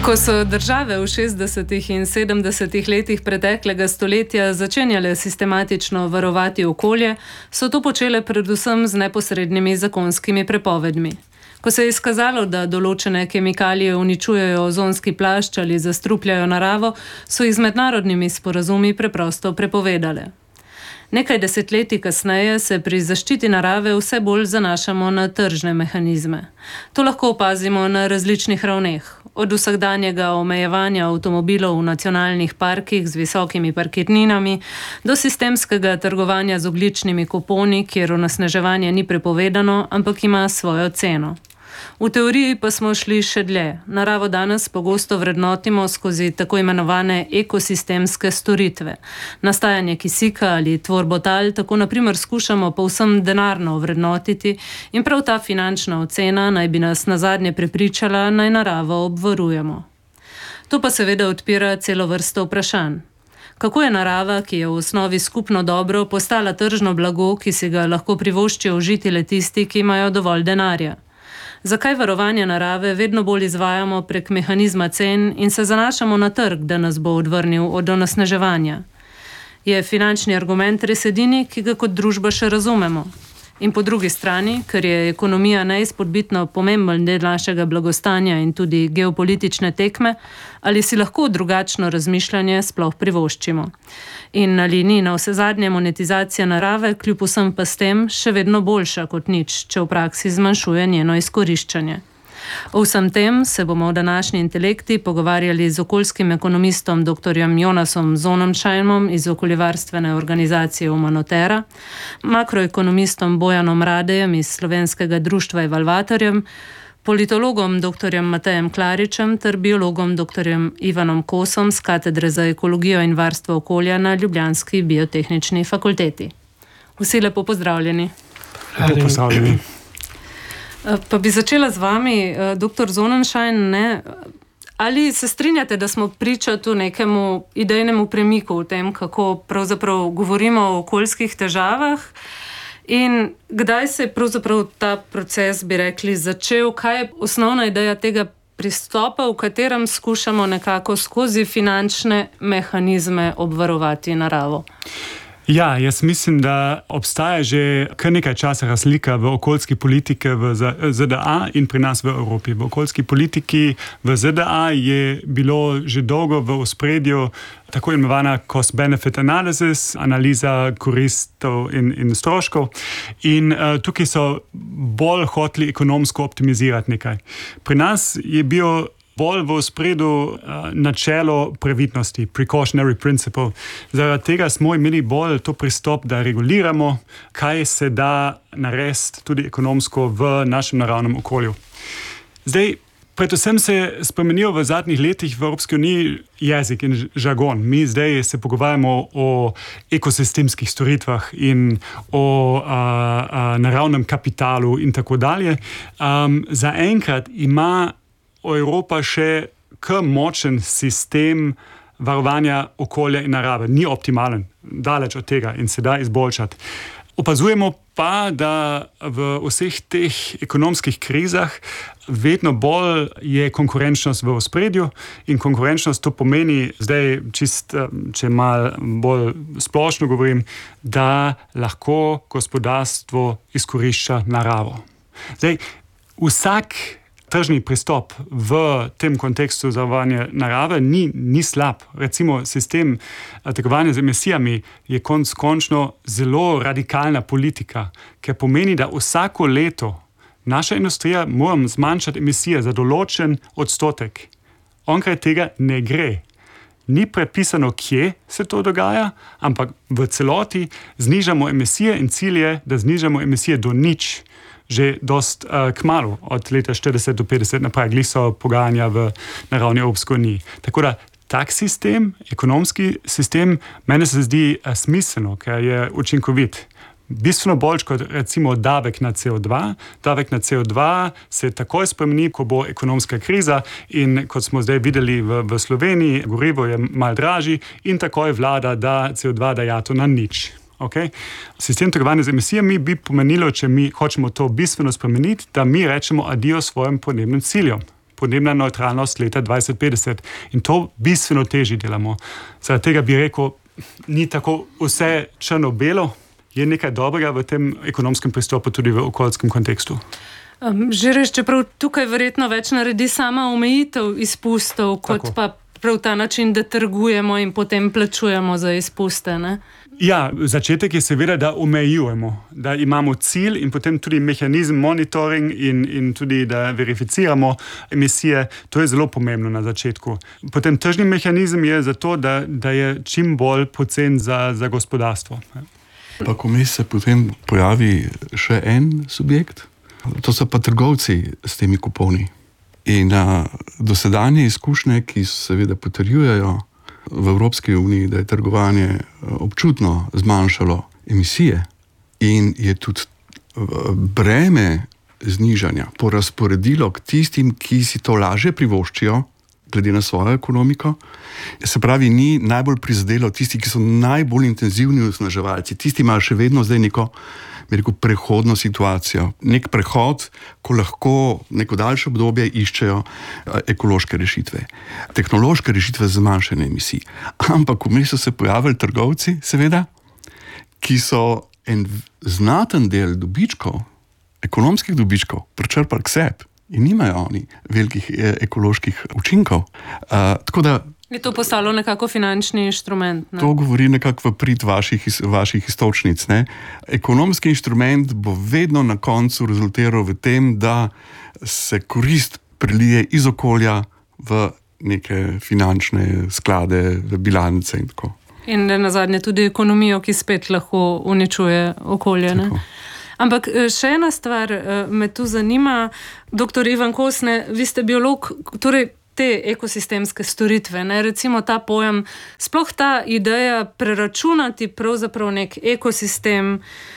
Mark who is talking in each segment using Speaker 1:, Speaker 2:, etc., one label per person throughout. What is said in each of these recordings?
Speaker 1: Ko so države v 60. in 70. letih preteklega stoletja začenjale sistematično varovati okolje, so to počele predvsem z neposrednimi zakonskimi prepovedmi. Ko se je izkazalo, da določene kemikalije uničujejo ozonski plašč ali zastrupljajo naravo, so jih z mednarodnimi sporazumi preprosto prepovedale. Nekaj desetletij kasneje se pri zaščiti narave vse bolj zanašamo na tržne mehanizme. To lahko opazimo na različnih ravneh. Od vsakdanjega omejevanja avtomobilov v nacionalnih parkih z visokimi parkirninami do sistemskega trgovanja z ogljičnimi kuponi, kjer onesnaževanje ni prepovedano, ampak ima svojo ceno. V teoriji pa smo šli še dlje. Naravo danes pogosto vrednotimo skozi tako imenovane ekosistemske storitve. Nastajanje kisika ali tvorbo tal tako na primer skušamo povsem denarno vrednotiti in prav ta finančna ocena naj bi nas nazadnje prepričala, naj naravo obvarujemo. To pa seveda odpira celo vrsto vprašanj. Kako je narava, ki je v osnovi skupno dobro, postala tržno blago, ki si ga lahko privoščijo užiti le tisti, ki imajo dovolj denarja? Zakaj varovanje narave vedno bolj izvajamo prek mehanizma cen in se zanašamo na trg, da nas bo odvrnil od onesnaževanja? Je finančni argument res edini, ki ga kot družba še razumemo? In po drugi strani, ker je ekonomija neizpodbitno pomemben del našega blagostanja in tudi geopolitične tekme, ali si lahko drugačno razmišljanje sploh privoščimo? In ali ni navsezadnje monetizacija narave, kljub vsem pa s tem, še vedno boljša kot nič, če v praksi zmanjšuje njeno izkoriščanje? O vsem tem se bomo v današnji Intelekti pogovarjali z okoljskim ekonomistom dr. Jonasom Sonnenscheimom iz okoljevarstvene organizacije Umanotera, makroekonomistom Bojanom Radejem iz Slovenskega društva Evalvatorjem, politologom dr. Matejem Klaričem ter biologom dr. Ivanom Kosom z Katedre za ekologijo in varstvo okolja na ljubljanski biotehnični fakulteti. Vsi lepo pozdravljeni.
Speaker 2: Lepo pozdravljeni.
Speaker 1: Pa bi začela z vami, dr. Sonnenscheim, ali se strinjate, da smo priča tu nekemu idejnemu premiku v tem, kako pravzaprav govorimo o okoljskih težavah in kdaj se je pravzaprav ta proces, bi rekli, začel, kaj je osnovna ideja tega pristopa, v katerem skušamo nekako skozi finančne mehanizme obvarovati naravo?
Speaker 2: Ja, jaz mislim, da obstaja že kar nekaj časa razlika v okoljski politiki v ZDA in pri nas v Evropi. V okoljski politiki v ZDA je bilo že dolgo v ospredju tako imenovana cost-benefit analysis, analiza koristov in stroškov. In tukaj so bolj hoteli ekonomsko optimizirati nekaj. Pri nas je bil bolj v ospredju načelo previdnosti, precautionary principle. Zaradi tega smo imeli bolj to pristop, da reguliramo, kaj se da narediti tudi ekonomsko v našem naravnem okolju. Zdaj, predvsem se je spremenil v zadnjih letih v Evropski uniji jezik in žargon. Mi zdaj se pogovarjamo o ekosistemskih storitvah in o naravnem kapitalu in tako dalje. Zaenkrat ima Evropa še kar močen sistem varovanja okolja in narave. Ni optimalen, daleč od tega in se da izboljšati. Opazujemo pa, da v vseh teh ekonomskih krizah vedno bolj je konkurenčnost v ospredju in konkurenčnost to pomeni, zdaj če malo bolj splošno govorim, da lahko gospodarstvo izkorišča naravo. Zdaj, vsak tržni pristop v tem kontekstu zavarovanja narave ni slab. Recimo sistem trgovanja z emisijami je končno zelo radikalna politika, ker pomeni, da vsako leto naša industrija mora zmanjšati emisije za določen odstotek. Onkraj tega ne gre. Ni predpisano, kje se to dogaja, ampak v celoti znižamo emisije in cilj je, da znižamo emisije do nič. Že dost kmalu, od leta 40 do 50 naprej, glih so pogajanja v naravni Evropske unije. Tako da tak sistem, ekonomski sistem, meni se zdi smiselno, ker je učinkovit. Bistveno bolj kot recimo davek na CO2. Davek na CO2 se takoj spremeni, ko bo ekonomska kriza in kot smo zdaj videli v Sloveniji, gorivo je malo dražji in takoj vlada da CO2 dajato na nič. Okay? Sistem trgovanja z emisijami bi pomenilo, če mi hočemo to bistveno spremeniti, da mi rečemo adijo svojim podnebnim ciljem. podnebna neutralnost leta 2050. In to bistveno težje delamo. Zaradi tega bi rekel, ni tako vse črno-belo, je nekaj dobrega v tem ekonomskem pristopu tudi v okoljskem kontekstu.
Speaker 1: Že res, čeprav tukaj verjetno več naredi sama omejitev izpustov, kot tako. Pa prav ta način, da trgujemo in potem plačujemo za izpuste, ne?
Speaker 2: Ja, začetek je seveda, da omejujemo, da imamo cilj in potem tudi mehanizem monitoring in tudi, da verificiramo emisije. To je zelo pomembno na začetku. Potem tržni mehanizem je zato, da je čim bolj pocen za gospodarstvo.
Speaker 3: Pa ko se potem pojavi še en subjekt, to so pa trgovci s temi kuponi. In dosedanje izkušnje, ki seveda potrjujejo v Evropski uniji, da je trgovanje občutno zmanjšalo emisije in je tudi breme znižanja porazporedilo k tistim, ki si to lažje privoščijo, glede na svojo ekonomiko. Se pravi, ni najbolj prizadelo tisti, ki so najbolj intenzivni onesnaževalci. Tisti imajo še vedno zdaj neko prehodno situacijo. Nek prehod, ko lahko neko daljše obdobje iščejo ekološke rešitve. Tehnološke rešitve za zmanjšanje emisij. Ampak vmes so se pojavili trgovci, seveda, ki so en znaten del dobičkov, ekonomskih dobičkov, pričrpali k sebi. In nimajo oni velikih ekoloških učinkov. Tako da
Speaker 1: je to postalo nekako finančni inštrument. Ne?
Speaker 3: To govori nekako v prid vaših iztočnic. Ne? Ekonomski inštrument bo vedno na koncu rezultiral v tem, da se korist prelije iz okolja v neke finančne sklade, v bilance in tako.
Speaker 1: In nazadnje tudi ekonomijo, ki spet lahko uničuje okolje. Ne? Ampak še ena stvar me tu zanima. Dr. Ivan Kosne, vi ste biolog, torej te ekosistemske storitve, ne? Recimo ta pojem, sploh ta ideja preračunati pravzaprav nek ekosistem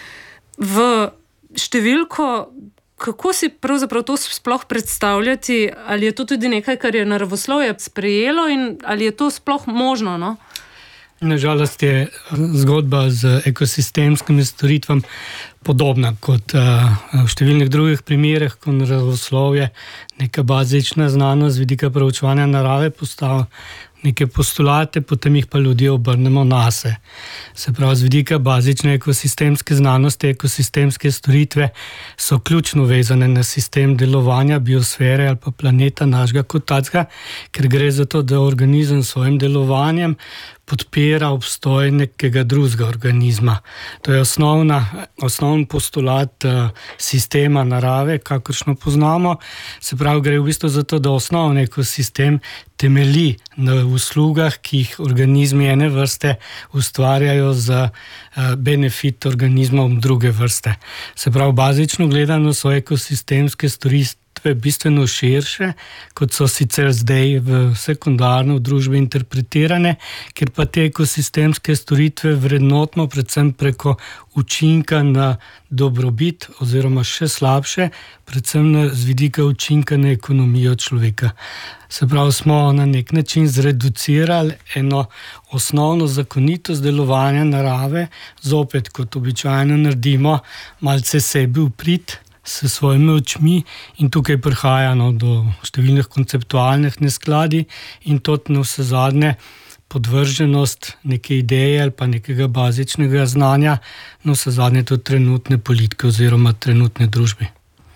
Speaker 1: v številko, kako si pravzaprav to sploh predstavljati, ali je to tudi nekaj, kar je naravoslovje sprejelo in ali je to sploh možno, no?
Speaker 4: Nažalost je zgodba z ekosistemskimi storitvami podobna kot v številnih drugih primerih, ko naravoslovje neka bazična znanost z vidika preučevanja narave postavlja neke postulate, potem jih pa ljudje obrnemo nase. Se pravi, z vidika bazične ekosistemske znanosti, ekosistemske storitve so ključno vezane na sistem delovanja biosfere ali pa planeta našega kot takega, ker gre za to, da organizem s svojim delovanjem podpira obstoj nekega drugega organizma. To je osnovni postulat sistema narave, kakršno poznamo. Se pravi, gre v bistvu za to, da osnovni ekosistem temelji na uslugah, ki jih organizmi ene vrste ustvarjajo za benefit organizmov druge vrste. Se pravi, bazično gledano so ekosistemske storitve bistveno širše, kot so sicer zdaj v sekundarno v družbi interpretirane, ker pa te ekosistemske storitve vrednotimo predvsem preko učinka na dobrobit oziroma še slabše, predvsem z vidika učinka na ekonomijo človeka. Se pravi, smo na nek način zreducirali eno osnovno zakonitost delovanja narave, zopet kot običajno naredimo, malce sebi v prid, s svojimi očmi in tukaj prihaja do številnih konceptualnih neskladij in to navsezadnje podvrženost neke ideje ali pa nekega bazičnega znanja, navsezadnje tudi trenutne politike oziroma trenutne družbe.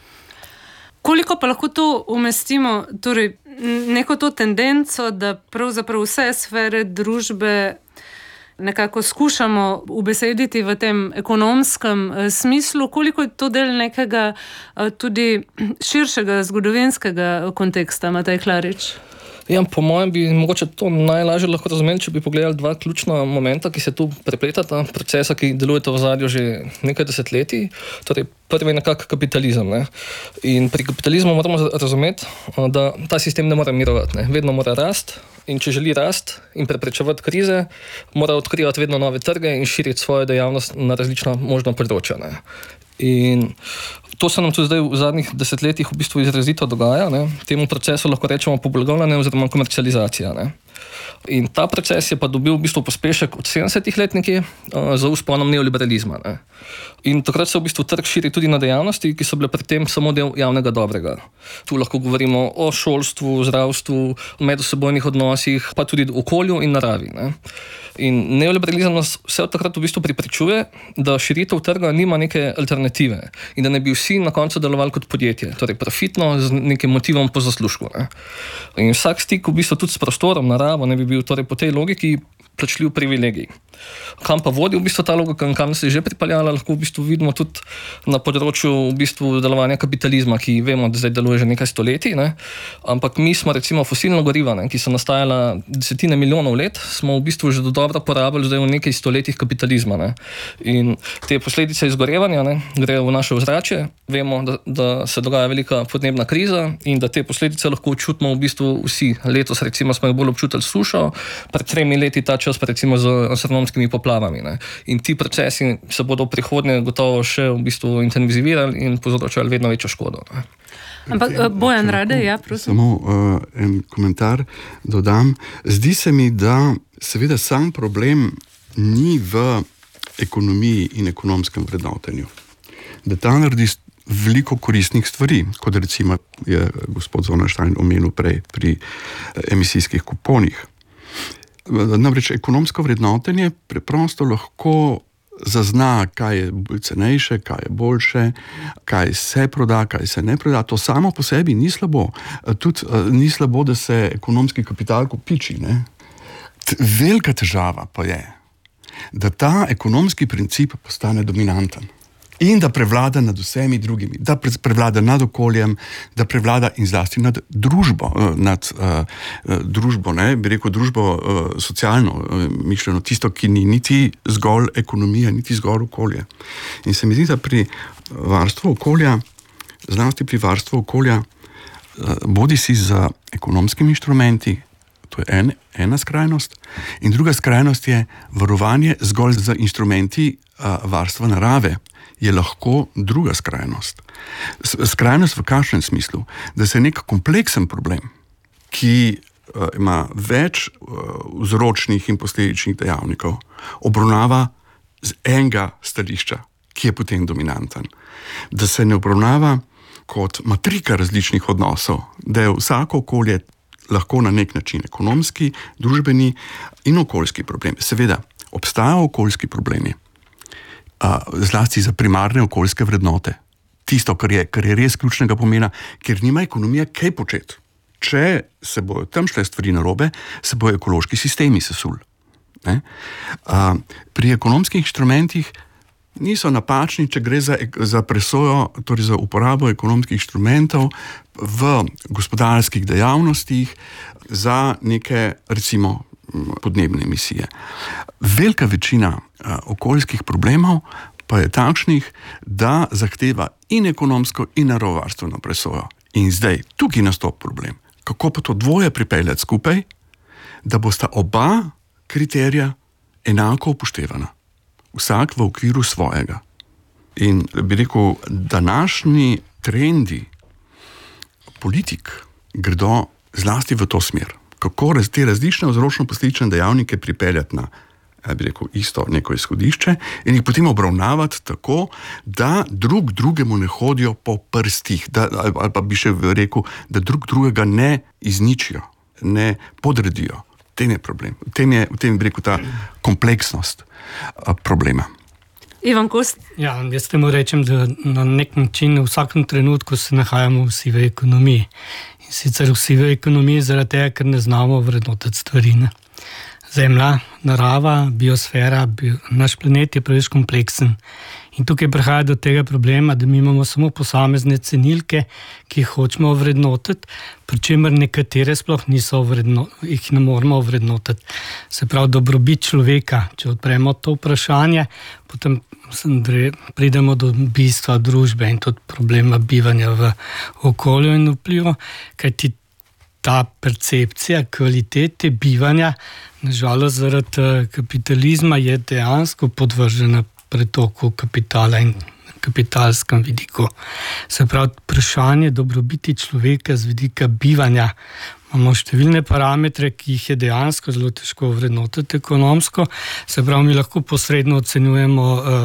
Speaker 1: Koliko pa lahko to umestimo, torej neko to tendenco, da pravzaprav vse sfere družbe nekako skušamo ubesediti v tem ekonomskem smislu, koliko je to del nekega tudi širšega zgodovinskega konteksta, Matej Klarič?
Speaker 5: Ja, po mojem bi mogoče to najlažje lahko razumeli, če bi pogledali dva ključna momenta, ki se tu prepletata, procesa, ki delujeta v ozadju že nekaj desetletij. Torej, prvi je nekako kapitalizem. Ne? In pri kapitalizmu moramo razumeti, da ta sistem ne more mirovati. Ne? Vedno mora rasti in če želi rasti in preprečevati krize, mora odkrivati vedno nove trge in širiti svojo dejavnost na različna možna področja. Ne? In to se nam tudi zdaj v zadnjih desetletjih v bistvu izrazito dogaja. Ne? Temu procesu lahko rečemo poblagovljanje oziroma komercializacija. Ne? In ta proces je pa dobil v bistvu pospešek od 70-ih let nekje za vzponom neoliberalizma. Ne. In takrat se v bistvu trg širi tudi na dejavnosti, ki so bile predtem samo del javnega dobrega. Tu lahko govorimo o šolstvu, zdravstvu, medsebojnih odnosih, pa tudi okolju in naravi. Ne. In neoliberalizem nas vse od takrat v bistvu pripričuje, da širitev trga nima neke alternative in da ne bi vsi na koncu delovali kot podjetje, torej profitno z nekim motivom po zaslužku. Ne. In vsak stik v bistvu tudi s prostorom, naravo, ne bi bil torej po tej logiki plačljiv privilegij. Kam pa vodi v bistvu ta logika in kam se je že pripeljala, lahko v bistvu vidimo tudi na področju v bistvu delovanja kapitalizma, ki vemo, da zdaj deluje že nekaj stoletij, ne? Ampak mi smo recimo fosilna goriva, ne? Ki so nastajala desetine milijonov let, smo v bistvu že dobro porabili zdaj v nekaj stoletjih kapitalizma. Ne? In te posledice izgorevanja, ne, grejo v naše ozračje, vemo, da se dogaja velika podnebna kriza in da te posledice lahko občutimo v bistvu vsi. Letos recimo smo jo bolj občutili sušo, pred 3 leti ta čas pa recimo z astronomskimi poplavami. Ne. In ti procesi se bodo v prihodnje gotovo še v bistvu intenzivirali in povzročali vedno večjo škodo. Ne.
Speaker 1: Ampak Bojan Rade, ja, prosim.
Speaker 3: Samo en komentar dodam. Zdi se mi, da seveda sam problem ni v ekonomiji in ekonomskem vrednotenju. Da ta naredi veliko koristnih stvari, kot recimo je gospod Zornstein omenil prej pri emisijskih kuponih. Namreč ekonomsko vrednotenje preprosto lahko zazna, kaj je cenejše, kaj je boljše, kaj se proda, kaj se ne proda. To samo po sebi ni slabo. Tudi ni slabo, da se ekonomski kapital kopiči. Ne? Velika težava pa je, da ta ekonomski princip postane dominanten in da prevlada nad vsemi drugimi, da prevlada nad okoljem, da prevlada in zlasti nad družbo, ne, bi rekel družbo socialno mišljeno, tisto, ki ni niti zgolj ekonomija, niti zgolj okolje. In se mi zdi, da pri varstvu okolja, zlasti pri varstvu okolja, bodi si z ekonomskimi inštrumenti, to je ena skrajnost, in druga skrajnost je varovanje zgolj z inštrumenti varstva narave, je lahko druga skrajnost. Skrajnost v kakšnem smislu? Da se nek kompleksen problem, ki ima več vzročnih in posledičnih dejavnikov, obravnava z enega stališča, ki je potem dominanten. Da se ne obravnava kot matrika različnih odnosov, da je vsako okolje lahko na nek način ekonomski, družbeni in okoljski problem. Seveda, obstajajo okoljski problemi, zlasti za primarne okoljske vrednote. Tisto, kar je res ključnega pomena, ker nima ekonomija kaj početi. Če se bojo tam šle stvari narobe, se bojo ekološki sistemi sesuli. Pri ekonomskih inštrumentih niso napačni, če gre za presojo, torej za uporabo ekonomskih inštrumentov v gospodarskih dejavnostih za neke, recimo, podnebne emisije. Velika večina okoljskih problemov pa je takšnih, da zahteva in ekonomsko in naravovarstveno presojo. In zdaj, tukaj nastopi problem. Kako pa to dvoje pripeljati skupaj, da bosta oba kriterija enako upoštevana. Vsak v okviru svojega. In bi rekel, današnji trendi politik gredo zlasti v to smer. Kako te različne vzročno-posledične dejavnike pripeljati na, bi rekel, isto neko izhodišče in jih potem obravnavati tako, da drug drugemu ne hodijo po prstih, ali pa bi še rekel, da drug drugega ne izničijo, ne podredijo. V tem je problem. V tem bi rekel ta kompleksnost problema.
Speaker 1: Ivan Kost?
Speaker 4: Ja, jaz temu rečem, da na nek način v vsakem trenutku se nahajamo v sivi ekonomiji. In sicer v sivi ekonomiji zaradi tega, ker ne znamo vrednotiti stvari. Ne? Zemlja, narava, biosfera, naš planet je preveč kompleksen. In tukaj prihaja do tega problema, da mi imamo samo posamezne cenilke, ki jih hočemo vrednotiti, pri čemer nekatere sploh jih ne moramo vrednotiti. Se pravi, dobrobit človeka, če odpremo to vprašanje, potem pridemo do bistva družbe in tudi problema bivanja v okolju in vplivu, kajti ta percepcija kvalitete bivanja, nažalost zaradi kapitalizma, je dejansko podvržena pretoku kapitala in kapitalskem vidiku. Se pravi, vprašanje dobrobiti človeka z vidika bivanja Imamo številne parametre, ki jih je dejansko zelo težko vrednotiti ekonomsko. Se pravi, mi lahko posredno ocenjujemo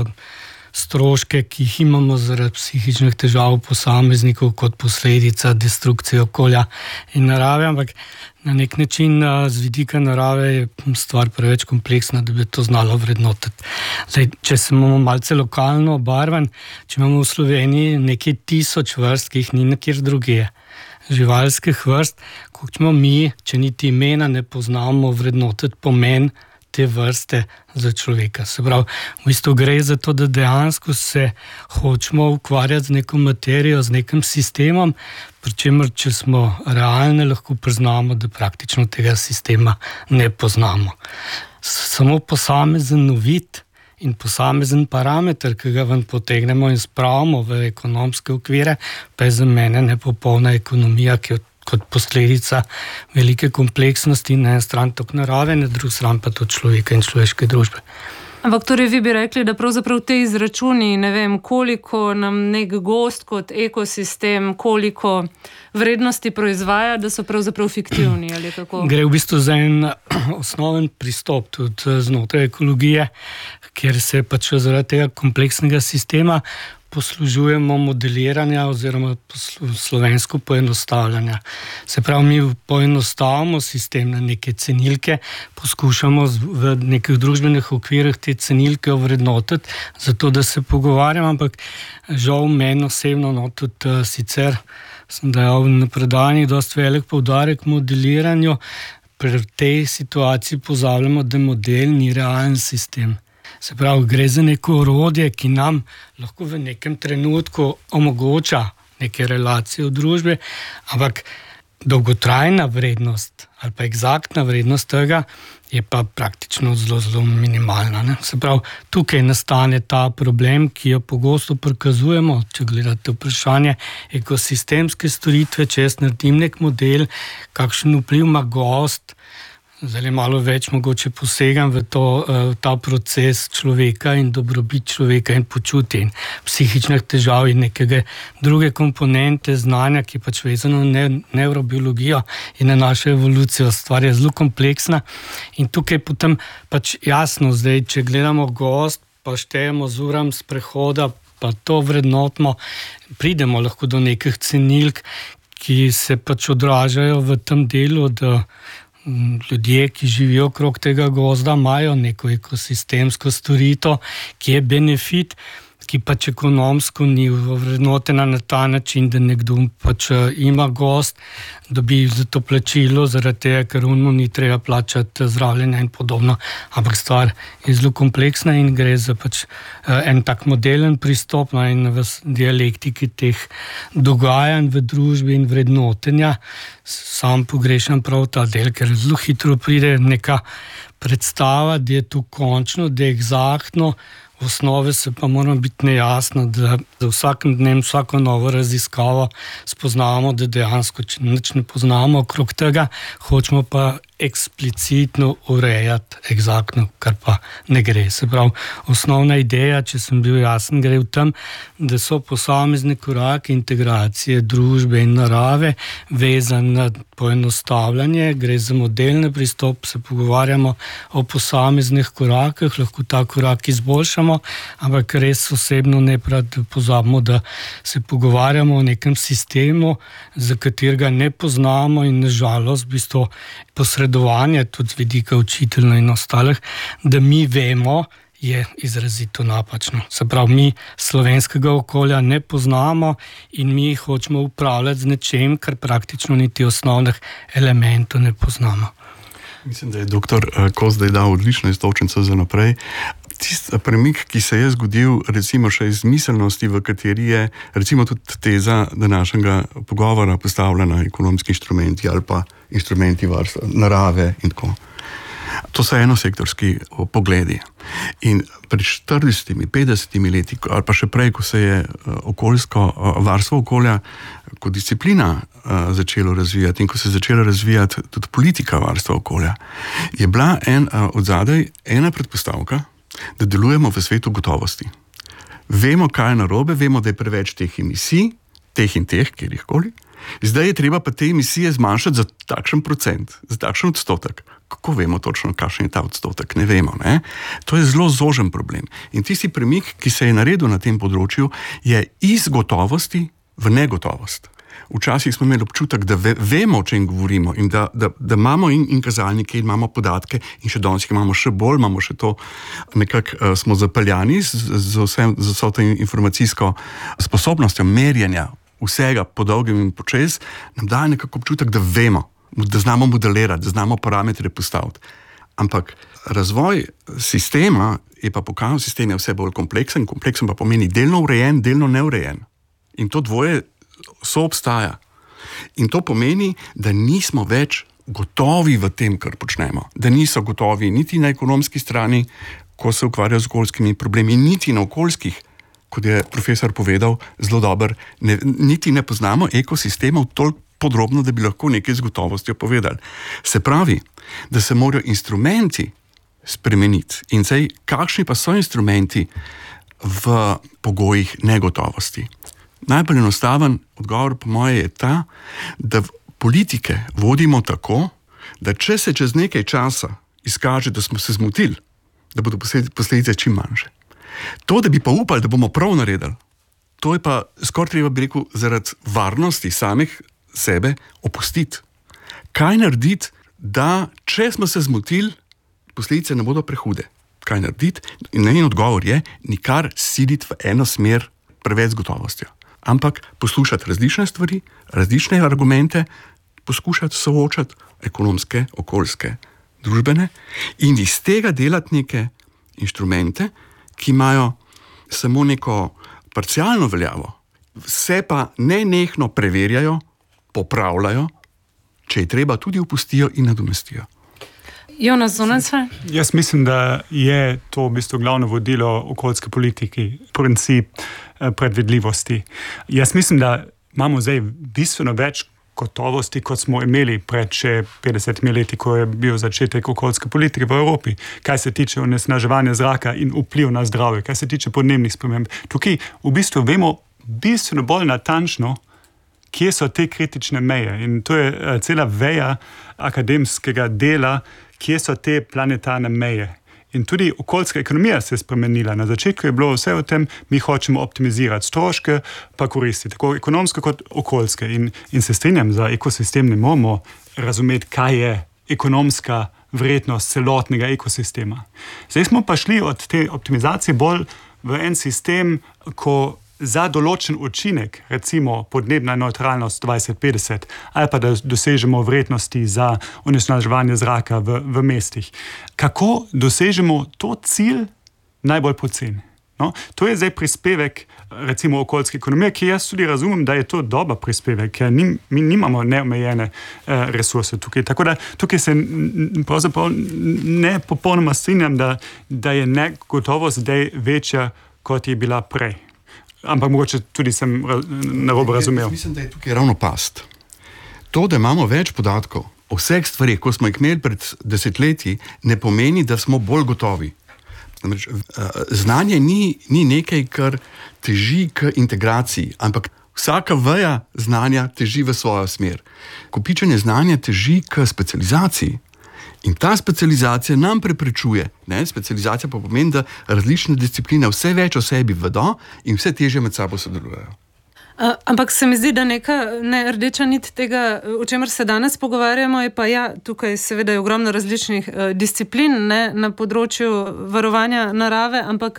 Speaker 4: stroške, ki jih imamo zaradi psihičnih težav posameznikov kot posledica destrukcije okolja in narave, ampak na nek način z vidika narave je stvar preveč kompleksna, da bi to znalo vrednotiti. Zdaj, če se imamo malce lokalno obarvan, če imamo v Sloveniji nekaj 1000 vrst, ki jih ni nikjer drugje, živalskih vrst, ko ćemo mi, če niti imena ne poznamo, vrednotiti pomen te vrste za človeka. Se pravi, v bistvu gre za to, da dejansko se hočemo ukvarjati z neko materijo, z nekim sistemom, pri čemer, če smo realni, lahko priznamo, da praktično tega sistema ne poznamo. Samo posamezen uvid in posamezen parameter, ki ga ven potegnemo in spravimo v ekonomske okvire, pa je za mene nepopolna ekonomija, ki je kot posledica velike kompleksnosti na eni strani tok narave, na drugi strani pa tudi človeka in človeške družbe.
Speaker 1: Ampak torej vi bi rekli, da pravzaprav te izračuni, ne vem, koliko nam nek gozd kot ekosistem, koliko vrednosti proizvaja, da so pravzaprav fiktivni ali kako?
Speaker 4: Gre v bistvu za en osnoven pristop tudi znotraj ekologije, kjer se pač zaradi tega kompleksnega sistema poslužujemo modeliranja oziroma slovensko poenostavljanja. Se pravi, mi poenostavimo sistem na neke cenilke, poskušamo v nekih družbenih okvirih te cenilke ovrednotiti, zato da se pogovarjamo, ampak žal meni osebno, tudi sicer sem dajal na predavanjih dosti velik poudarek modeliranju, pri tej situaciji pozabljamo, da model ni realen sistem. Se pravi, gre za neko orodje, ki nam lahko v nekem trenutku omogoča neke relacije v družbi, ampak dolgotrajna vrednost ali pa eksaktna vrednost tega je pa praktično zelo, zelo minimalna. Ne? Se pravi, tukaj nastane ta problem, ki jo pogosto prikazujemo, če gledate vprašanje ekosistemske storitve, če jaz naredim nek model, kakšen vpliv ima gost, zdaj malo več mogoče posegam v ta proces človeka in dobrobit človeka in počutje in psihičnih težav in nekega druge komponente znanja, ki je pač vezano na nevrobiologijo in na našo evolucijo. Stvar je zelo kompleksna in tukaj potem pač jasno, zdaj, če gledamo gost, pa štejemo z uram sprehoda, pa to vrednotimo, pridemo lahko do nekih cenilk, ki se pač odražajo v tem delu, da ljudje, ki živijo okrog tega gozda, imajo neko ekosistemsko storitev, ki je benefit, ki pač ekonomsko ni vrednotena na ta način, da nekdo pač ima gozd, dobi za to plačilo, zaradi tega, ker mu ni treba plačati zdravljenja in podobno. Ampak stvar je zelo kompleksna in gre za pač en tak modelen pristop in v dialektiki teh dogajanj v družbi in vrednotenja. Sam pogrešam prav ta del, ker zelo hitro pride neka predstava, da je to končno, da je eksaktno, v osnovi se pa moramo biti nejasno, da za vsakim dnem, vsako novo raziskavo spoznavamo, da dejansko nič ne poznamo okrog tega, hočemo pa eksplicitno urejati eksaktno, kar pa ne gre. Se pravi, osnovna ideja, če sem bil jasen, gre v tem, da so posamezne korake integracije družbe in narave vezane na poenostavljanje, gre za modelni pristop, se pogovarjamo o posameznih korakih, lahko ta korak izboljšamo, ampak res osebno ne pozabimo, da se pogovarjamo o nekem sistemu, za katerega ne poznamo in nažalost v bistvu posredovanje tudi z vidika učiteljev in ostalih, da mi vemo, je izrazito napačno. Se pravi, mi slovenskega okolja ne poznamo in mi hočemo upravljati z nečem, kar praktično niti osnovnih elementov ne poznamo.
Speaker 3: Mislim, da je dr. Kos zdaj dal odlično iztočnico za naprej. Tisti premik, ki se je zgodil, recimo še iz miselnosti, v kateri je recimo tudi teza današnjega pogovora postavljena ekonomski inštrumenti ali pa inštrumenti varstva narave in tako. To so enosektorski pogledi. In pred 40-50 leti, ali pa še prej, ko se je okoljsko varstvo okolja kot disciplina začelo razvijati in ko se je začela razvijati tudi politika varstva okolja, je bila odzadaj ena predpostavka, da delujemo v svetu gotovosti. Vemo, kaj je narobe, vemo, da je preveč teh emisij, teh in teh, kjerkoli, Zdaj je treba pa te emisije zmanjšati za takšen procent, za takšen odstotek. Kako vemo točno, kakšen je ta odstotek? Ne vemo. Ne? To je zelo zožen problem. In tisti premik, ki se je naredil na tem področju, je iz gotovosti v negotovost. Včasih smo imeli občutek, da vemo, o čem govorimo in da imamo in kazalnike in imamo podatke in še danes imamo še bolj, imamo še to, nekako smo zapeljani z vso to informacijsko sposobnostjo merjenja vsega po dolgem in počez, nam daje nekako občutek, da vemo, da znamo modelirati, da znamo parametre postaviti. Ampak razvoj sistema je pa pokazal, sistem je vse bolj kompleksen pa pomeni delno urejen, delno neurejen. In to dvoje soobstaja. In to pomeni, da nismo več gotovi v tem, kar počnemo. Da niso gotovi niti na ekonomski strani, ko se ukvarjajo z okoljskimi problemi, niti na okoljskih, kot je profesor povedal, zelo dober, niti ne poznamo ekosistemov toliko podrobno, da bi lahko nekaj z gotovostjo povedali. Se pravi, da se morajo instrumenti spremeniti. In zdaj, kakšni pa so instrumenti v pogojih negotovosti? Najbolj enostaven odgovor po moje je ta, da politike vodimo tako, da če se čez nekaj časa izkaže, da smo se zmotili, da bodo posledice čim manjše. To, da bi pa upali, da bomo prav naredili, to je pa skoraj treba bi rekel zaradi varnosti samih sebe opustiti. Kaj narediti, da če smo se zmotili, posledice ne bodo prehude? Kaj narediti? In njen odgovor je, nikar siliti v eno smer preveč z gotovostjo. Ampak poslušati različne stvari, različne argumente, poskušati soočati ekonomske, okoljske, družbene in iz tega delati neke inštrumente, ki imajo samo neko parcialno veljavo, se pa nenehno preverjajo, popravljajo, če je treba tudi opustijo in nadomestijo.
Speaker 1: Jonas Zunanca?
Speaker 2: Jaz mislim, da je to v bistvu glavno vodilo okoljske politike, princip predvidljivosti. Jaz mislim, da imamo zdaj bistveno več gotovosti, kot smo imeli pred še 50 leti, ko je bil začetek okoljske politike v Evropi, kaj se tiče onesnaževanja zraka in vpliv na zdravje, kaj se tiče podnebnih sprememb. Tukaj v bistvu vemo bistveno bolj natančno, kje so te kritične meje. In to je cela veja akademskega dela, kje so te planetarne meje. In tudi okoljska ekonomija se je spremenila. Na začetku je bilo vse o tem, mi hočemo optimizirati stroške, pa koristi, tako ekonomske kot okoljske. In se strinjam, za ekosistem ne moramo razumeti, kaj je ekonomska vrednost celotnega ekosistema. Zdaj smo pa šli od te optimizacije bolj v en sistem, ko za določen učinek, recimo podnebna nevtralnost 2050, ali pa da dosežemo vrednosti za onesnaževanje zraka v mestih. Kako dosežemo to cilj najbolj poceni? No, to je zdaj prispevek, recimo okoljske ekonomije, ki jaz tudi razumem, da je to dober prispevek, ker mi nimamo neomejene resurse tukaj. Tako da tukaj se pravzaprav ne popolnoma strinjam, da je negotovost zdaj večja, kot je bila prej. Ampak mogoče tudi sem narobe razumel.
Speaker 3: Mislim, da je tukaj ravno past. To, da imamo več podatkov o vseh stvarih, ko smo jih imeli pred desetletji, ne pomeni, da smo bolj gotovi. Namreč, znanje ni nekaj, kar teži k integraciji, ampak vsaka veja znanja teži v svojo smer. Kopičenje znanja teži k specializaciji. In ta specializacija nam preprečuje. Specializacija pa pomeni, da različne discipline vse več o sebi vedo in vse težje med sabo sodelujejo.
Speaker 1: Ampak se mi zdi, da neka rdeča nit tega, o čemer se danes pogovarjamo, je pa tukaj seveda je ogromno različnih disciplin na področju varovanja narave, ampak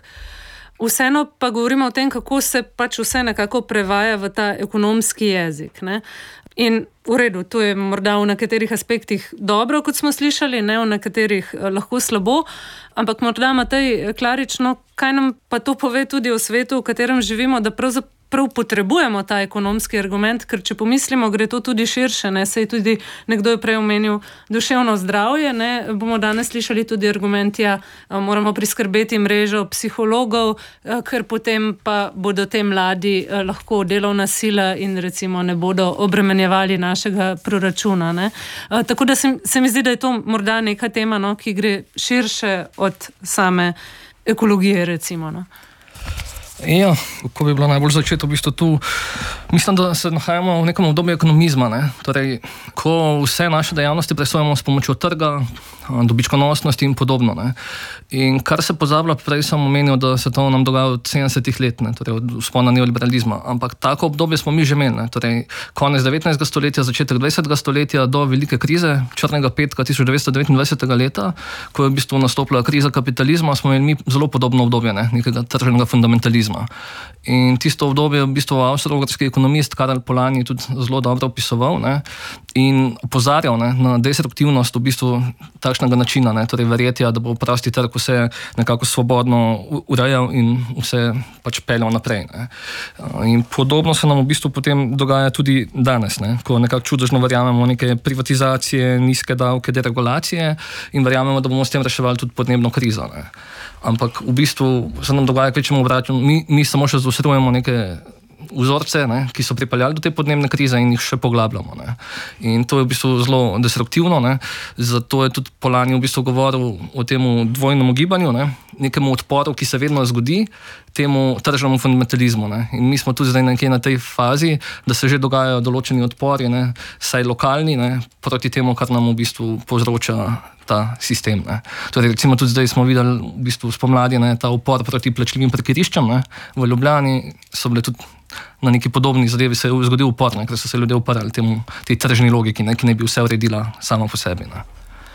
Speaker 1: vseeno pa govorimo o tem, kako se pač vse nekako prevaja v ta ekonomski jezik. In v redu, to je morda v nekaterih aspektih dobro, kot smo slišali, v nekaterih lahko slabo, ampak morda Matej Klarič, kaj nam pa to pove tudi o svetu, v katerem živimo, da pravzaprav potrebujemo ta ekonomski argument, ker če pomislimo, gre to tudi širše, saj tudi nekdo je prej omenil duševno zdravje, bomo danes slišali tudi argument, moramo priskrbeti mrežo psihologov, ker potem pa bodo te mladi lahko delovna sila in recimo ne bodo obremenjevali našega proračuna. Tako da se mi zdi, da je to morda neka tema, ki gre širše od same ekologije, recimo.
Speaker 5: Ja, ko bi bilo najbolj začeti v bistvu tu, mislim, da se nahajamo v nekem obdobju ekonomizma, ne? Torej, ko vse naše dejavnosti presojamo s pomočjo trga, dobičkonosnosti in podobno, ne? In kar se pozablja, prej sem omenil, da se to nam dogaja od 70 let, ne? Torej od vzpona neoliberalizma, ampak tako obdobje smo mi že imeli, ne? Torej, konec 19. stoletja, začetek 20. stoletja do velike krize, črnega petka 1929. leta, ko je v bistvu nastopila kriza kapitalizma, smo imeli mi zelo podobno obdobje, ne? Nekega tržnega fundamentalizma. In tisto obdobje je v bistvu avstro-ogrski ekonomist Karl Polanyi tudi zelo dobro opisoval, ne, in opozarjal, ne, na destruktivnost v bistvu takšnega načina, ne, torej verjetja, da bo prosti trg vse nekako svobodno urejal in vse pač peljal naprej. Ne. In podobno se nam v bistvu potem dogaja tudi danes, ne, ko nekako čudežno verjamemo neke privatizacije, nizke davke, deregulacije in verjamemo, da bomo s tem reševali tudi podnebno krizo. Ne. Ampak v bistvu se nam dogaja, kaj čemu vračamo, mi samo še zaostrujemo neke vzorce, ne, ki so pripeljali do te podnebne krize in jih še poglabljamo. Ne. In to je v bistvu zelo destruktivno, ne. Zato je tudi Polanyi v bistvu govoril o temu dvojnemu gibanju, ne, nekemu odporu, ki se vedno zgodi, temu tržnemu fundamentalizmu. Ne. In mi smo tudi zdaj nekje na tej fazi, da se že dogajajo določeni odpori, ne, saj lokalni, ne, proti temu, kar nam v bistvu povzroča ta sistem. Ne. Torej, recimo tudi zdaj smo videli v bistvu spomladi, ne, ta upor proti plačljivim parkiriščem, ne. V Ljubljani so bile tudi na neki podobni zadevi se je zgodil upor, ne, ker so se ljudje uparali tej tržni logiki, ne, ki ne bi vse uredila sama po sebi. Ne.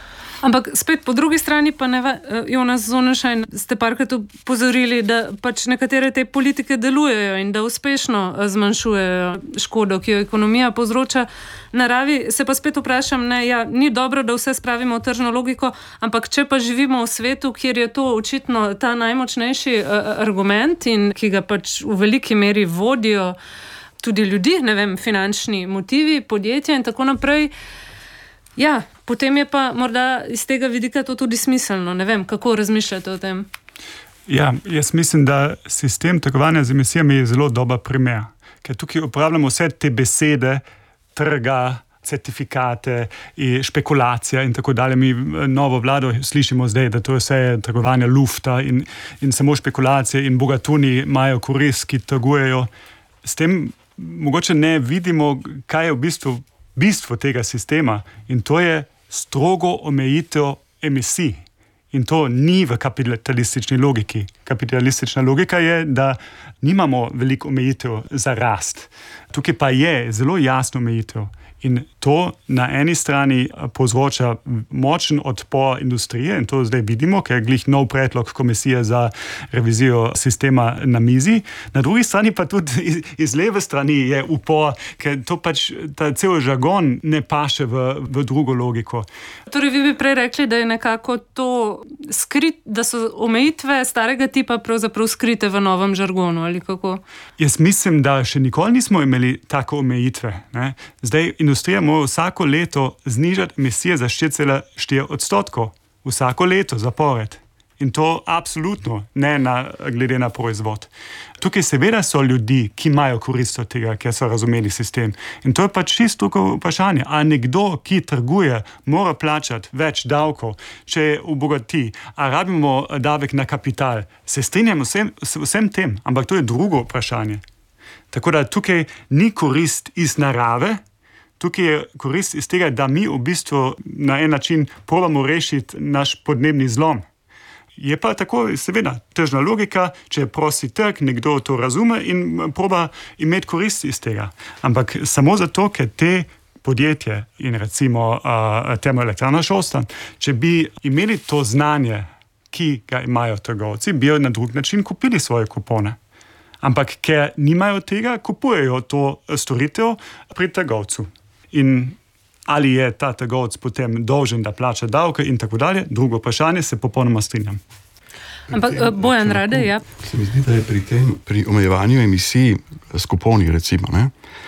Speaker 1: Ampak spet po drugi strani pa Jonas Zornšajn ste parkrat upozorili, da pač nekatere te politike delujejo in da uspešno zmanjšujejo škodo, ki jo ekonomija povzroča naravi. Se pa spet vprašam, ne, ja, ni dobro, da vse spravimo v tržno logiko, ampak če pa živimo v svetu, kjer je to očitno ta najmočnejši argument in ki ga pač v veliki meri vodijo tudi ljudi, ne vem, finančni motivi, podjetja in tako naprej, ja, potem je pa morda iz tega vidika to tudi smiselno. Ne vem, kako razmišljate o tem?
Speaker 2: Ja, jaz mislim, da sistem trgovanja z emisijami je zelo dober primer. Ker tukaj uporabljamo vse te besede trga, certifikate, špekulacija in tako dalje. Mi novo vlado slišimo zdaj, da to je vse trgovanje lufta in samo špekulacije in bogatuni imajo korist, ki trgujejo. S tem mogoče ne vidimo, kaj je v bistvo tega sistema in to je strogo omejitev emisij. In to ni v kapitalistični logiki. Kapitalistična logika je, da nimamo veliko omejitev za rast. Tukaj pa je zelo jasno omejitev. In to na eni strani povzroča močen odpor industrije in to zdaj vidimo, ker je glih nov predlog komisije za revizijo sistema na mizi. Na drugi strani pa tudi iz leve strani je upor, ker to pač ta cel žargon ne paše v drugo logiko.
Speaker 1: Torej vi bi prej rekli, da je nekako to da so omejitve starega tipa pravzaprav skrite v novem žargonu, ali kako?
Speaker 2: Jaz mislim, da še nikoli nismo imeli tako omejitve. Ne? Zdaj industrija mora vsako leto znižati emisije za 4,4%. Vsako leto zapored. In to absolutno ne glede na proizvod. Tukaj seveda so ljudi, ki imajo korist od tega, ker so razumeli sistem. In to je pač čisto drugo vprašanje. A nekdo, ki trguje, mora plačati več davkov, če je obogati? A rabimo davek na kapital? Se strinjamo vsem tem, ampak to je drugo vprašanje. Tako da tukaj ni korist iz narave, tukaj je korist iz tega, da mi v bistvu na en način probamo rešiti naš podnebni zlom. Je pa tako, seveda, tržna logika, če prosi trg, nekdo to razume in proba imeti korist iz tega. Ampak samo zato, ker te podjetje in recimo Termoelektrarna Šoštanj, če bi imeli to znanje, ki ga imajo trgovci, bi jo na drug način kupili svoje kupone. Ampak ker nimajo tega, kupujejo to storitev pri trgovcu. In ali je ta trgovec potem dolžen, da plača davke in tako dalje, drugo vprašanje, se popolnoma strinjam.
Speaker 1: Ampak Bojan Rade, ja.
Speaker 3: Se mi zdi, da je pri omejevanju emisij s kuponi, recimo, ne,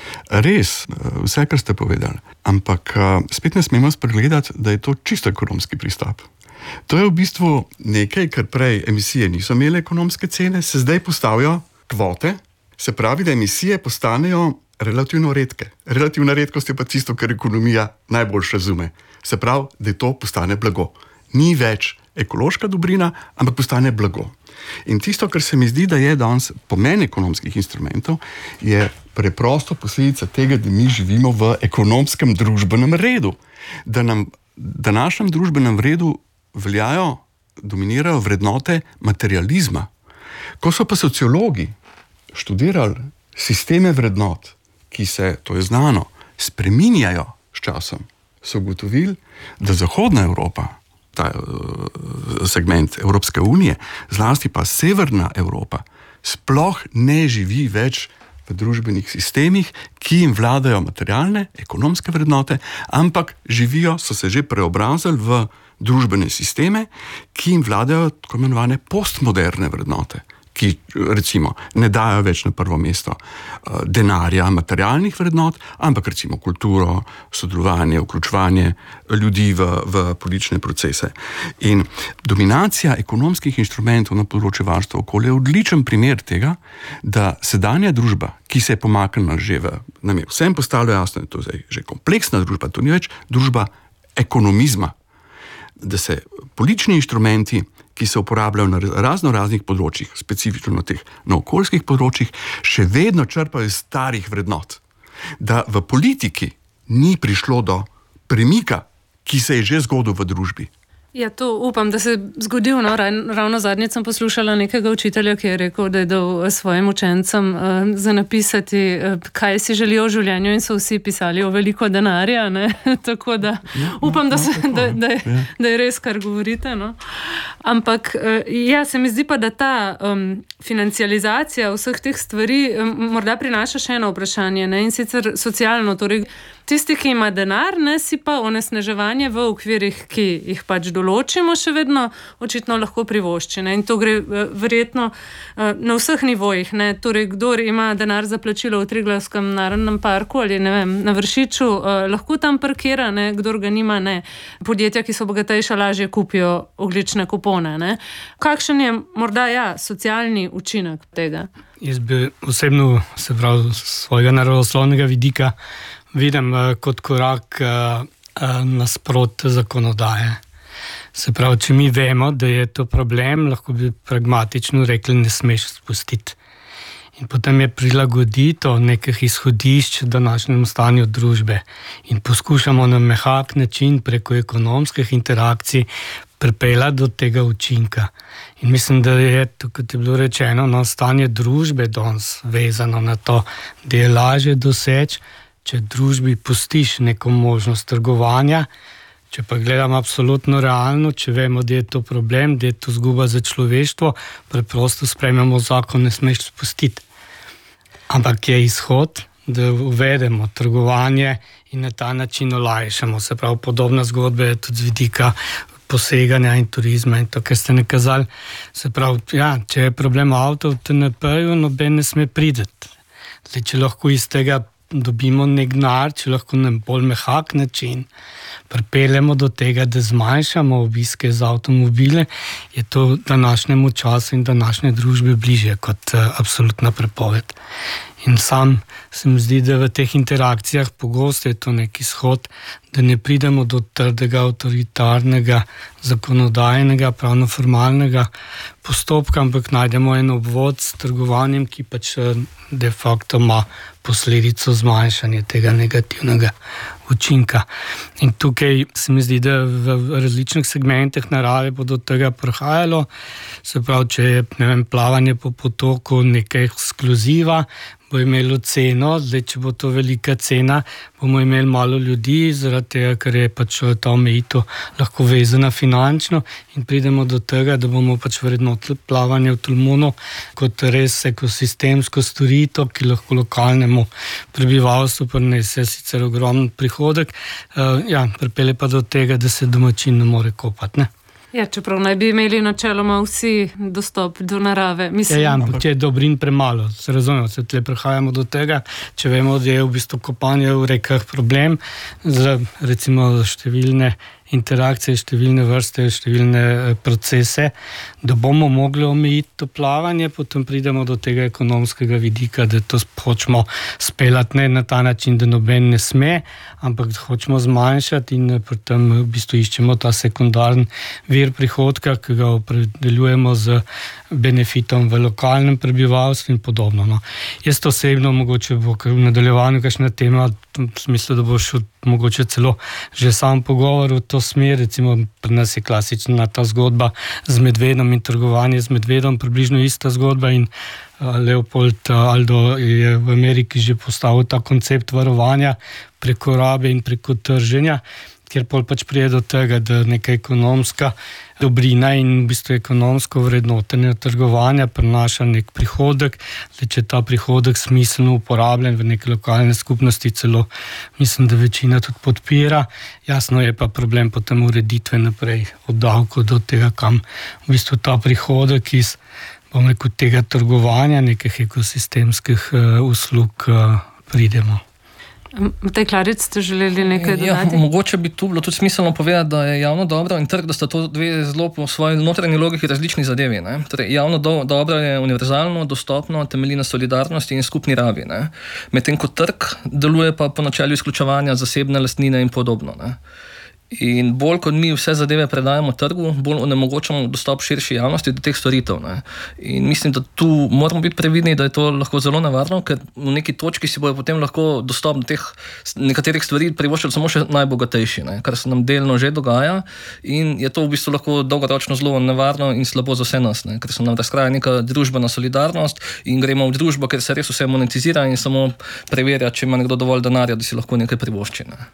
Speaker 3: res vse, kar ste povedali, ampak spet ne smemo spregledati, da je to čisto ekonomski pristop. To je v bistvu nekaj, kar prej emisije niso imele ekonomske cene, se zdaj postavijo kvote, se pravi, da emisije postanejo relativno redke. Relativna redkost je pa tisto, kar ekonomija najbolj razume. Se pravi, da to postane blago. Ni več ekološka dobrina, ampak postane blago. In tisto, kar se mi zdi, da je danes pomen ekonomskih instrumentov, je preprosto posledica tega, da mi živimo v ekonomskem družbenem redu. Da nam v današnjem družbenem redu dominirajo vrednote materializma. Ko so pa sociologi študirali sisteme vrednot, ki se, to je znano, spreminjajo s časom, so ugotovili, da Zahodna Evropa, ta segment Evropske unije, zlasti pa Severna Evropa, sploh ne živi več v družbenih sistemih, ki jim vladajo materialne, ekonomske vrednote, ampak so se že preobrazili v družbene sisteme, ki jim vladajo tako imenovane postmoderne vrednote, ki recimo ne dajo več na prvo mesto denarja, materialnih vrednot, ampak recimo kulturo, sodelovanje, vključevanje ljudi v politične procese. In dominacija ekonomskih inštrumentov na področju varstva okolja je odličen primer tega, da sedanja družba, ki se je pomaknila že nam je vsem postalo jasno, to je že kompleksna družba, to ni več družba ekonomizma, da se politični inštrumenti, ki se uporabljajo na raznih področjih, specifično na okoljskih področjih, še vedno črpajo iz starih vrednot. Da v politiki ni prišlo do premika, ki se je že zgodil v družbi.
Speaker 1: Ja, to upam, da se je zgodil. No, ravno zadnjič sem poslušala nekega učitelja, ki je rekel, da je dal svojim učencem za napisati, kaj si želijo v življenju, in so vsi pisali o veliko denarja. Ne? Tako da upam, da je res, kar govorite. No? Ampak se mi zdi pa, da ta financializacija vseh teh stvari morda prinaša še eno vprašanje, ne? In sicer socialno. Torej, tisti, ki ima denar, ne, si pa onesnaževanje v okvirih, ki jih pač določimo, še vedno očitno lahko privošči. Ne? In to gre verjetno na vseh nivojih. Ne? Torej, kdor ima denar za plačilo v Triglavskem narodnem parku ali ne vem, na Vršiču, lahko tam parkira, ne? Kdor ga nima, ne. Podjetja, ki so bogatejša, lažje kupijo ogljične kupone. Ne? Kakšen je morda socialni učinek tega?
Speaker 4: Jaz bi osebno, se pravi, svojega naravoslovnega vidika vidim kot korak nasprot zakonodaje. Se pravi, če mi vemo, da je to problem, lahko bi pragmatično rekli, ne smeš spustiti. In potem je prilagoditev nekih izhodišč današnjemu stanju družbe in poskušamo na mehak način preko ekonomskih interakcij pripeljati do tega učinka. In mislim, da je, kot je bilo rečeno, stanje družbe danes vezano na to, da je lažje doseči, če družbi pustiš neko možnost trgovanja. Če pa gledam absolutno realno, če vemo, da je to problem, da je to zguba za človeštvo, preprosto sprejmemo zakon, ne smeš spustiti. Ampak je izhod, da uvedemo trgovanje in na ta način olajšamo. Se pravi, podobna zgodba je tudi z vidika poseganja in turizma in to, kar ste nakazali. Se pravi, če je problem avtov v TNP-ju, noben ne sme prideti. Če lahko iz tega dobimo nek denar, če lahko na bolj mehak način pripeljemo do tega, da zmanjšamo obiske z avtomobile, je to današnjemu času in današnje družbe bližje kot absolutna prepoved. In sam se mi zdi, da v teh interakcijah pogosto je to nek izhod, da ne pridemo do trdega, avtoritarnega, zakonodajnega, pravno-formalnega postopka, ampak najdemo en obvod s trgovanjem, ki pač de facto ima posledico zmanjšanja tega negativnega učinka. In tukaj se mi zdi, da v različnih segmentih narave bo do tega prihajalo. Se pravi, če je, ne vem, plavanje po potoku neka ekskluziva, bo imelo ceno, zdaj, če bo to velika cena, bomo imeli malo ljudi, zaradi tega, ker je pač ta omejitev lahko vezana finančno in pridemo do tega, da bomo pač vrednotili plavanje v Tolmunu kot res ekosistemsko storitev, ki lahko lokalnemu prebivalstvu prinese sicer ogromen prihodek, pripelje pa do tega, da se domačin ne more kopati, ne?
Speaker 1: Čeprav naj bi imeli načeloma vsi dostop do narave.
Speaker 4: Ampak če je dobrin premalo, se razumemo, se tle prihajamo do tega, če vemo, da je v bistvu kopanje v rekah problem, recimo številne interakcije, številne vrste, številne procese, da bomo mogli omejiti to plavanje, potem pridemo do tega ekonomskega vidika, da to hočemo speljati ne na ta način, da noben ne sme, ampak hočemo zmanjšati in potem v bistvu iščemo ta sekundarni vir prihodka, ki ga opredeljujemo z benefitom v lokalnem prebivalstvu in podobno. No. Jaz osebno, mogoče bo v nadaljevanju kakšna tema, v smislu, da bo šel mogoče celo že sam pogovor v to smer, recimo pri nas je klasična ta zgodba z medvedom in trgovanje z medvedom, približno ista zgodba in Leopold Aldo je v Ameriki že postavil ta koncept varovanja preko rabe in preko trženja, kjer pol pač prije do tega, da neka ekonomska dobrina in v bistvu ekonomsko vrednotenje trgovanja prinaša nek prihodek, če ta prihodek smiselno uporabljen v neke lokalne skupnosti, celo mislim, da večina tudi podpira. Jasno je pa problem potem ureditve naprej od davkov do tega, kam v bistvu ta prihodek iz tega trgovanja, nekih ekosistemskih uslug pridemo.
Speaker 1: Matej Klarič, ste želeli nekaj dodati?
Speaker 5: Mogoče bi tu bilo tudi smiselno povedati, da je javno dobro in trg, da sta to dve zelo po svoji notranji logiki različni zadevi. Ne? Torej, javno dobro je univerzalno, dostopno, temelji na solidarnosti in skupni rabi. Ne? Medtem ko trg deluje pa po načelu izključevanja zasebne lastnine in podobno. Ne? In bolj kot mi vse zadeve predajamo trgu, bolj onemogočamo dostop širši javnosti do teh storitev. Ne? In mislim, da tu moramo biti previdni, da je to lahko zelo nevarno, ker v neki točki si bojo potem lahko dostop do teh nekaterih stvari privoščili samo še najbogatejši, ne? Kar se nam delno že dogaja in je to v bistvu lahko dolgoročno zelo nevarno in slabo za vse nas, ne? Ker se nam razkraja neka družbena solidarnost in gremo v družbo, ker se res vse monetizira in samo preverja, če ima nekdo dovolj denarja, da si lahko nekaj privošči. Ne?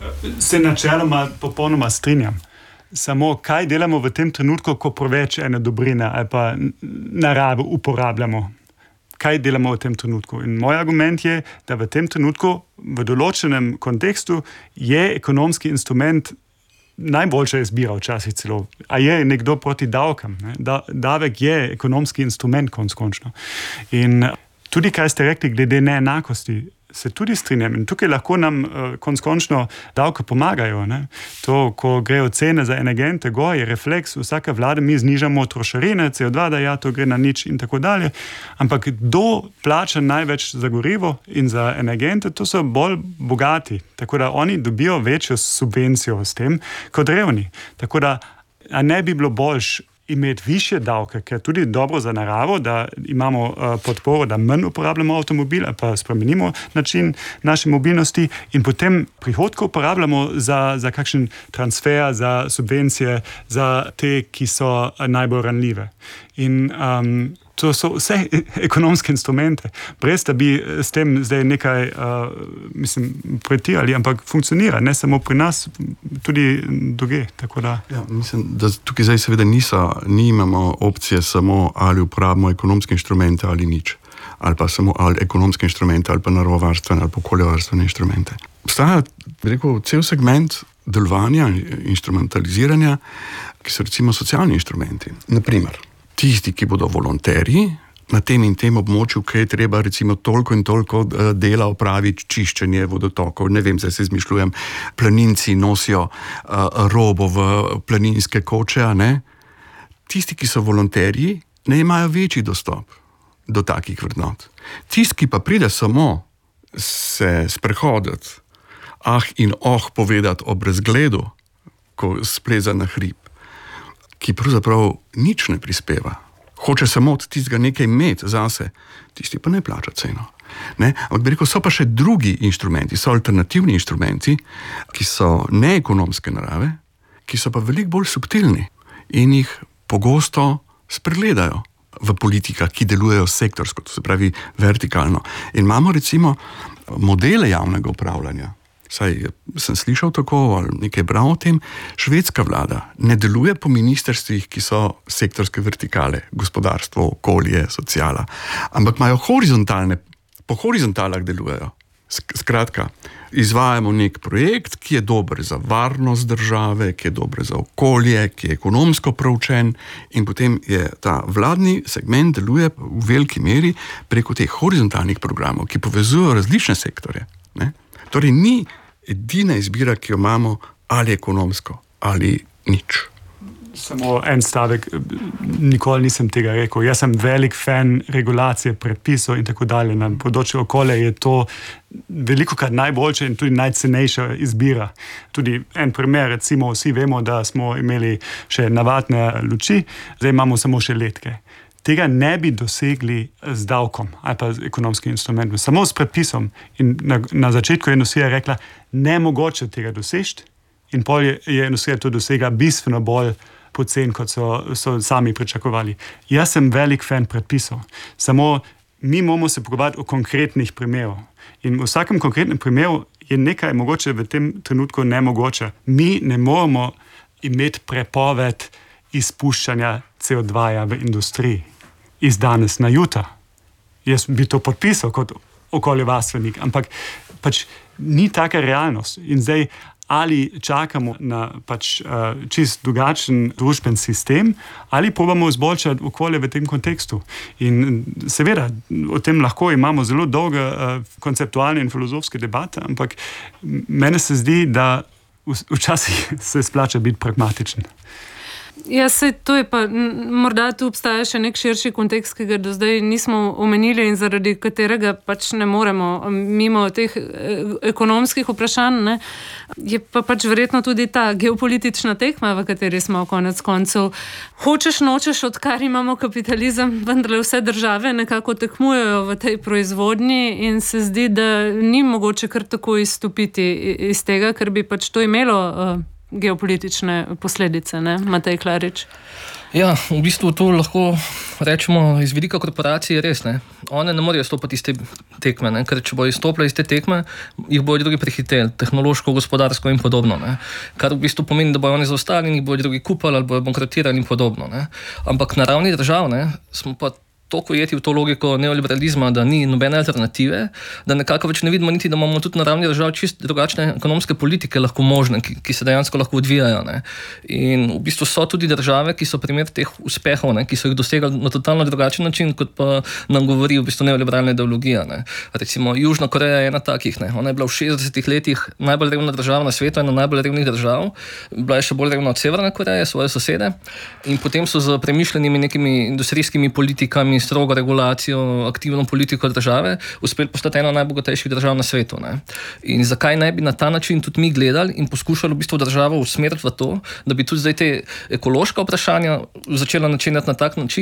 Speaker 2: Se načeloma popolnoma strinjam. Samo kaj delamo v tem trenutku, ko preveč ene dobrine ali pa naravo uporabljamo? Kaj delamo v tem trenutku? In moj argument je, da v tem trenutku, v določenem kontekstu, je ekonomski instrument najboljša izbira včasih celo. A je nekdo proti davkam? Ne? Davek je ekonomski instrument končno. In tudi, kaj ste rekli glede neenakosti, se tudi strinjam. In tukaj lahko nam končno davke pomagajo. Ne? To, ko grejo cene za energente gor, je refleks vsake vlade, mi znižamo trošarine, CO2, da ja, to gre na nič in tako dalje. Ampak kdo plača največ za gorivo in za energente, to so bolj bogati. Tako da oni dobijo večjo subvencijo s tem kot revni. Tako da ne bi bilo boljš imeti više davke, ker je tudi dobro za naravo, da imamo podporo, da manj uporabljamo avtomobil, pa spremenimo način naše mobilnosti in potem prihodke uporabljamo za kakšen transfer, za subvencije, za te, ki so najbolj ranljive. In to so vse ekonomske instrumente. Brez da bi s tem zdaj nekaj pretirali, ampak funkcionira, ne samo pri nas, tudi druge. Tako da.
Speaker 3: Ja, mislim, da tukaj zdaj seveda nimamo opcije samo ali uporabimo ekonomske inštrumente ali nič. Ali pa samo ali ekonomske inštrumente, ali pa naravovarstvene, ali pa okoljevarstvene inštrumente. Obstaja, cel segment delovanja, instrumentaliziranja, ki so recimo socialni inštrumenti. Naprimer, tisti, ki bodo volonterji na tem in tem območju, ki je treba recimo toliko in toliko dela opraviti, čiščenje vodotokov, ne vem, zdaj se izmišljujem, planinci nosijo robo v planinske koče, ne? Tisti, ki so volonterji, ne imajo večji dostop do takih vrednot. Tisti, ki pa pride samo se sprehoditi, in povedati o brezgledu, ko spleza na hrib, ki pravzaprav nič ne prispeva. Hoče samo od tistega nekaj imeti zase, tisti pa ne plača ceno. Ne? Ampak bi rekel, so pa še drugi inštrumenti, so alternativni inštrumenti, ki so neekonomske narave, ki so pa veliko bolj subtilni in jih pogosto spregledajo v politikah, ki delujejo sektorsko, to se pravi vertikalno. In imamo recimo modele javnega upravljanja. Saj sem slišal tako ali nekaj bral o tem, švedska vlada ne deluje po ministrstvih, ki so sektorske vertikale, gospodarstvo, okolje, sociala, ampak imajo po horizontalah delujejo. Skratka, izvajamo nek projekt, ki je dober za varnost države, ki je dober za okolje, ki je ekonomsko proučen in potem je ta vladni segment deluje v veliki meri preko teh horizontalnih programov, ki povezujejo različne sektorje. Ne? Torej ni edina izbira, ki jo imamo, ali ekonomsko ali nič.
Speaker 2: Samo en stavek, nikoli nisem tega rekel. Jaz sem velik fan regulacije, predpisov in tako dalje. Na področju okolja je to velikokrat najboljša in tudi najcenejša izbira. Tudi en primer, recimo vsi vemo, da smo imeli še navadne luči, zdaj imamo samo še ledke. Tega ne bi dosegli z davkom ali pa z ekonomskim instrumentom, samo s predpisom. In na začetku je industrija rekla, nemogoče tega doseči in pol je industrija to dosega bistveno bolj pocen, kot so sami pričakovali. Jaz sem velik fan predpisov, samo mi moramo se pogovarjati o konkretnih primerov. In v vsakem konkretnem primeru je nekaj mogoče v tem trenutku nemogoče. Mi ne moramo imeti prepoved izpuščanja CO2 v industriji iz danes na jutri. Jaz bi to podpisal kot okoljevarstvenik, ampak pač ni taka realnost. In zdaj ali čakamo na čist drugačen družben sistem, ali probamo izboljšati okolje v tem kontekstu. In seveda, o tem lahko imamo zelo dolge konceptualne in filozofske debate, ampak meni se zdi, da včasih se splača biti pragmatičen.
Speaker 1: Ja, to je pa, morda tu obstaja še nek širši kontekst, ki ga do zdaj nismo omenili in zaradi katerega pač ne moremo mimo teh ekonomskih vprašanj, ne. Je pa pač verjetno tudi ta geopolitična tekma, v kateri smo konec koncev. Hočeš, nočeš, odkar imamo kapitalizem, vendarle vse države nekako tekmujejo v tej proizvodnji in se zdi, da ni mogoče kar tako izstopiti iz tega, ker bi pač to imelo geopolitične posledice, ne, Matej Klarič?
Speaker 5: Ja, v bistvu to lahko rečemo iz vidika korporacije res, ne. One ne morejo stopiti iz te tekme, ne, ker če bojo izstopile iz te tekme, jih bojo drugi prehiteli, tehnološko, gospodarsko in podobno, ne. Kar v bistvu pomeni, da bojo oni zaostali in jih bojo drugi kupali ali bojo bankrotirali in podobno, ne. Ampak na ravni držav, ne, smo pa toliko ujeti v to logiko neoliberalizma, da ni nobene alternative, da nekako več ne vidimo niti, da imamo tudi na ravni držav čist drugačne ekonomske politike lahko možne, ki se dejansko lahko odvijajo, ne. In v bistvu so tudi države, ki so primer teh uspehov, ne, ki so jih dosegali na totalno drugačen način, kot pa nam govori v bistvu neoliberalna ideologija, ne. Recimo Južna Koreja je ena takih, ne. Ona je bila v 60 letih najbolj revna država na svetu, ena najbolj revnih držav, bila je še bolj revna od Severne Koreje, svoje sosede, in potem so z premišljenimi nekimi industrijskimi politikami, strogo regulacijo, aktivno politiko države, uspeli postati ena najbogatejših držav na svetu, ne. In zakaj ne bi na ta način tudi mi gledali in poskušali v bistvu državo usmeriti v to, da bi tudi zdaj te ekološka vprašanja začela načenjati na tak način,